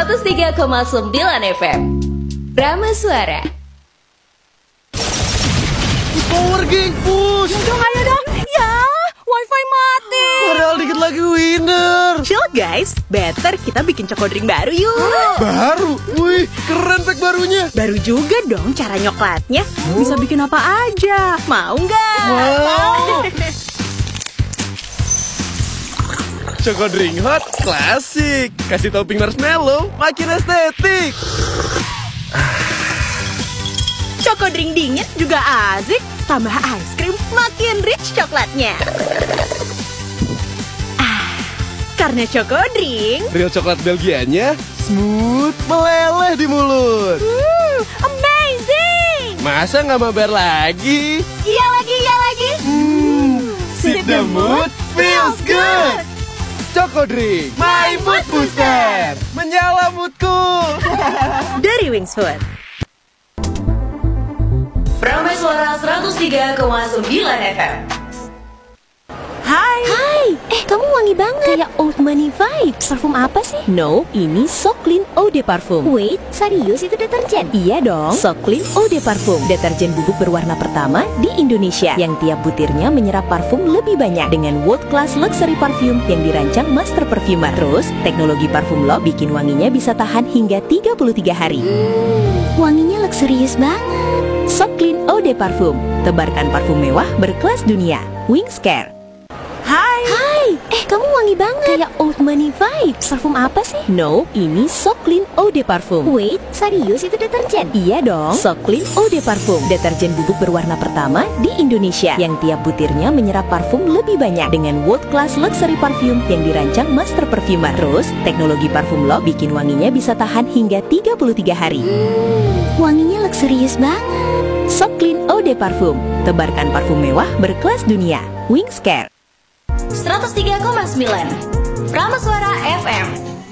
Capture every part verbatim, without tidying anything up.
seratus tiga koma sembilan F M Rama Suara. Power Gang push. Ya dong, ayo dong. Ya, wifi mati. Padahal dikit lagi winner. Chill guys, better kita bikin choco drink baru yuk. Baru? Wih, keren pack barunya. Baru juga dong cara nyoklatnya. Bisa bikin apa aja. Mau nggak? Wow. Choco Drink Hot klasik. Kasih topping marshmallow, makin estetik. Choco drink dingin juga asik. Tambah ice cream, makin rich coklatnya. Ah, karena choco drink, Real coklat Belgianya smooth, meleleh di mulut. hmm, amazing. Masa nggak mabar lagi? Iya lagi, iya lagi. Hmm, sip the mood, feels good. Choco Drink, my mood booster. Menyala moodku. Dari Wings Food. Rama Suara seratus tiga koma sembilan F M. Hai. Hai, eh kamu wangi banget. Kayak old money vibes. Parfum apa sih? No, ini So Clean Eau de Parfum. Wait, serius itu deterjen? Iya dong, So Clean Eau de Parfum, deterjen bubuk berwarna pertama di Indonesia yang tiap butirnya menyerap parfum lebih banyak dengan world class luxury parfum yang dirancang master perfumer. Terus, teknologi parfum lo bikin wanginya bisa tahan hingga tiga puluh tiga hari. Hmm, wanginya luxurious banget. So Clean Eau de Parfum, tebarkan parfum mewah berkelas dunia. Wings Care. Hai. Hai, eh kamu wangi banget. Kayak old money vibes. Parfum apa sih? No, ini So Clean Eau de Parfum. Wait, serius itu deterjen? Iya dong, So Clean Eau de Parfum, deterjen bubuk berwarna pertama di Indonesia yang tiap butirnya menyerap parfum lebih banyak dengan world class luxury parfum yang dirancang master perfumer. Terus, teknologi parfum lo bikin wanginya bisa tahan hingga tiga puluh tiga hari. Hmm, wanginya luxurious banget. So Clean Eau de Parfum, tebarkan parfum mewah berkelas dunia. Wings Care. seratus tiga koma sembilan Rama Suara F M.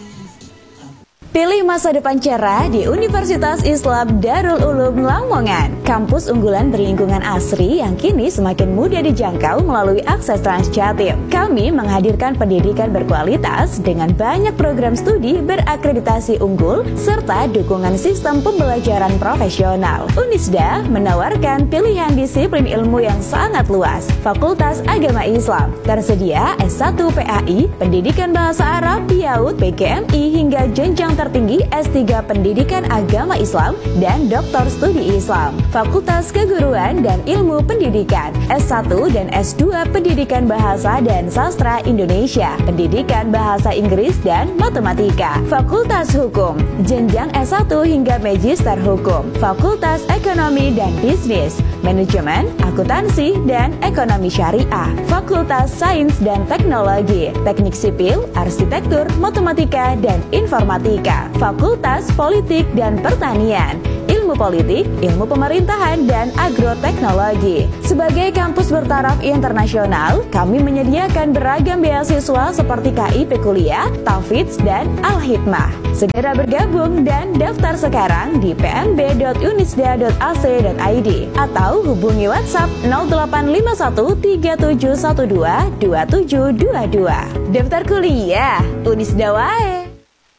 Pilih masa depan cerah di Universitas Islam Darul Ulum Lamongan. Kampus unggulan berlingkungan asri yang kini semakin mudah dijangkau melalui akses Transjatim. Kami menghadirkan pendidikan berkualitas dengan banyak program studi berakreditasi unggul serta dukungan sistem pembelajaran profesional. Unisda menawarkan pilihan disiplin ilmu yang sangat luas. Fakultas Agama Islam tersedia S satu P A I, Pendidikan Bahasa Arab, Piaut, P G M I hingga jenjang tertinggi S tiga Pendidikan Agama Islam dan Doktor Studi Islam. Fakultas Keguruan dan Ilmu Pendidikan S satu dan S dua Pendidikan Bahasa dan Sastra Indonesia, Pendidikan Bahasa Inggris dan Matematika. Fakultas Hukum, jenjang S satu hingga Magister Hukum. Fakultas Ekonomi dan Bisnis, Manajemen, Akuntansi dan Ekonomi Syariah. Fakultas Sains dan Teknologi, Teknik Sipil, Arsitektur, Matematika dan Informatika. Fakultas Politik dan Pertanian, Ilmu Politik, Ilmu Pemerintahan, dan Agroteknologi. Sebagai kampus bertaraf internasional, kami menyediakan beragam beasiswa seperti K I P Kuliah, Tafidz, dan Al-Hikmah. Segera bergabung dan daftar sekarang di p m b dot unisda dot a c dot i d atau hubungi WhatsApp nol delapan lima satu tiga tujuh satu dua dua tujuh dua dua. Daftar kuliah Unisda wae.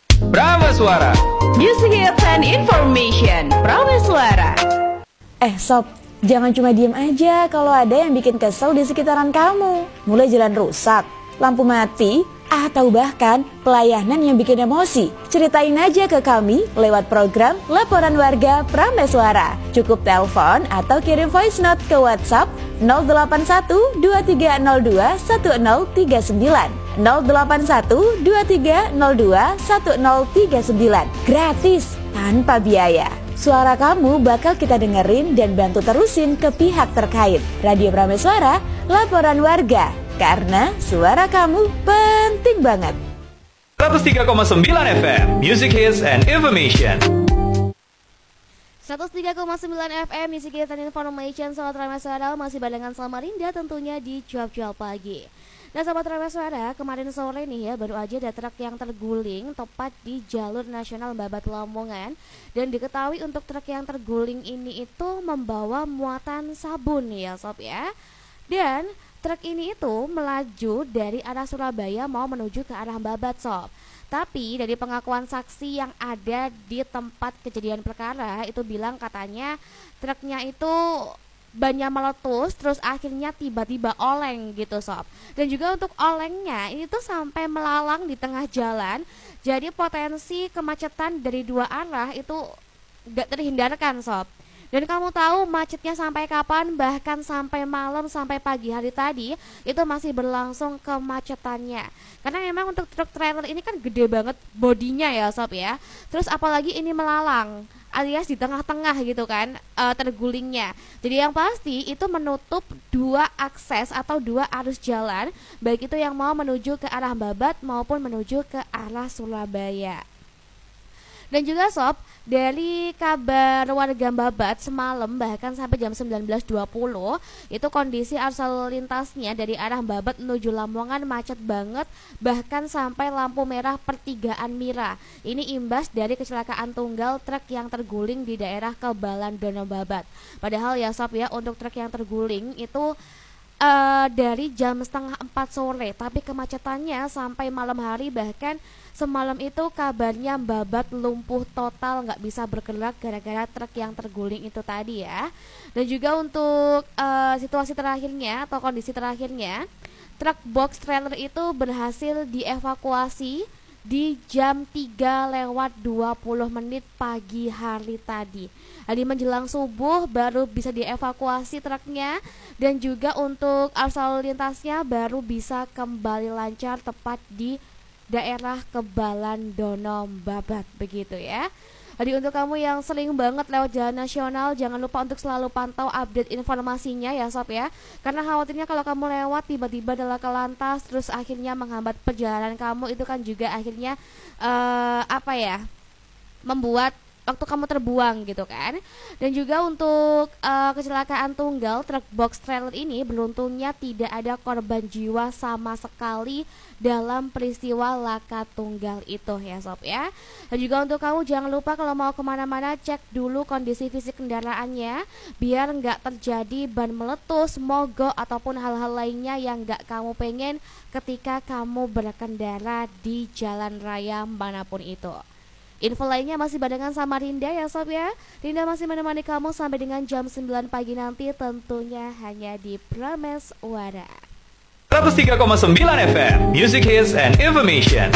Rama Suara. Music Hits and Information. Rama Suara. Eh sob, jangan cuma diem aja kalau ada yang bikin kesel di sekitaran kamu. Mulai jalan rusak, lampu mati, atau bahkan pelayanan yang bikin emosi. Ceritain aja ke kami lewat program Laporan Warga Prameswara. Cukup telepon atau kirim voice note ke WhatsApp nol delapan satu dua tiga nol dua satu nol tiga sembilan nol delapan satu dua tiga nol dua satu nol tiga sembilan. Gratis, tanpa biaya. Suara kamu bakal kita dengerin dan bantu terusin ke pihak terkait. Radio Prameswara, Laporan Warga. Karena suara kamu penting banget. seratus tiga koma sembilan F M, Music Hits and Information. seratus tiga koma sembilan F M, Music Hits and Information. Sobat Rama Suara masih barengan Samarinda tentunya di cuap-cuap pagi. Nah Sobat Rama Suara, kemarin sore nih ya baru aja ada truk yang terguling tepat di jalur nasional Babat Lamongan. Dan diketahui untuk truk yang terguling ini itu membawa muatan sabun ya sob ya. Dan truk ini itu melaju dari arah Surabaya mau menuju ke arah Babat sob. Tapi dari pengakuan saksi yang ada di tempat kejadian perkara itu bilang katanya truknya itu bannya meletus terus akhirnya tiba-tiba oleng gitu sob. Dan juga untuk olengnya ini tuh sampai melalang di tengah jalan. Jadi potensi kemacetan dari dua arah itu gak terhindarkan sob. Dan kamu tahu macetnya sampai kapan? Bahkan sampai malam, sampai pagi hari tadi itu masih berlangsung kemacetannya. Karena memang untuk truk trailer ini kan gede banget bodinya ya sob ya. Terus apalagi ini melalang alias di tengah-tengah gitu kan uh, tergulingnya. Jadi yang pasti itu menutup dua akses atau dua arus jalan, baik itu yang mau menuju ke arah Babat maupun menuju ke arah Surabaya. Dan juga sob, dari kabar warga Babat semalam bahkan sampai jam sembilan belas dua puluh itu kondisi arus lalu lintasnya dari arah Babat menuju Lamongan macet banget, bahkan sampai lampu merah pertigaan Mira. Ini imbas dari kecelakaan tunggal truk yang terguling di daerah Kebalan Dono Babat. Padahal ya sob ya, untuk truk yang terguling itu Uh, dari jam setengah empat sore, tapi kemacetannya sampai malam hari. Bahkan semalam itu kabarnya Babat lumpuh total, nggak bisa bergerak gara-gara truk yang terguling itu tadi ya. Dan juga untuk uh, situasi terakhirnya atau kondisi terakhirnya, truk box trailer itu berhasil dievakuasi di jam tiga lewat dua puluh menit pagi hari tadi. Tadi menjelang subuh baru bisa dievakuasi truknya, dan juga untuk arus lalu lintasnya baru bisa kembali lancar tepat di daerah Kebalan Dono Babat begitu ya. Jadi untuk kamu yang sering banget lewat jalan nasional, jangan lupa untuk selalu pantau update informasinya ya sob ya. Karena khawatirnya kalau kamu lewat tiba-tiba adalah kelantas terus akhirnya menghambat perjalanan kamu, itu kan juga akhirnya uh, apa ya, membuat waktu kamu terbuang gitu kan. Dan juga untuk uh, kecelakaan tunggal truk box trailer ini beruntungnya tidak ada korban jiwa sama sekali dalam peristiwa laka tunggal itu ya sob ya. Dan juga untuk kamu jangan lupa kalau mau kemana-mana cek dulu kondisi fisik kendaraannya, biar nggak terjadi ban meletus, mogok ataupun hal-hal lainnya yang nggak kamu pengen ketika kamu berkendara di jalan raya manapun itu. Info lainnya masih barengan sama Rinda ya sob ya. Rinda masih menemani kamu sampai dengan jam sembilan pagi nanti, tentunya hanya di Prameswara seratus tiga koma sembilan F M Music Hits and Information.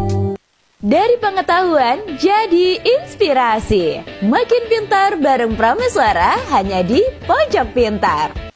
Dari pengetahuan jadi inspirasi. Makin pintar bareng Prameswara hanya di Pojok Pintar.